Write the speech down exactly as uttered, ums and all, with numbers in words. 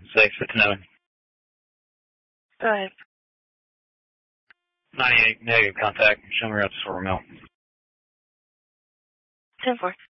six for Tanoa. Go ahead. ninety-eight, negative contact. Show me route to Silver Mill. ten four.